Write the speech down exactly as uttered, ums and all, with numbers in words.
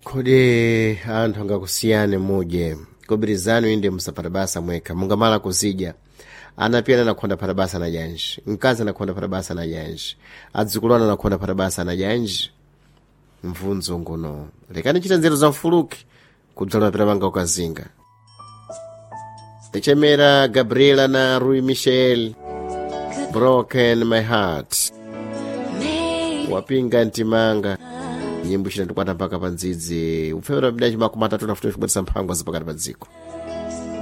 Kodi anthu angakusiyane muje kubirizanu inde musapata basa mweka mungamala kuzija ana pia anakonda pata basa na janji mkazi anakonda pata basa na janji adzikulwana anakonda pata basa na janji mvunzo ngono lekani chita nzeru za mfuluki kudzala pera manga ukazinga Echemera Gabriela na Rui Michel Broken My Heart wapinga ntimanga nyimbo china tukwata mpaka panzidzi ufeura bidaji makumi atatu na futi kubwetesa mphangwa zipakati pa dziko.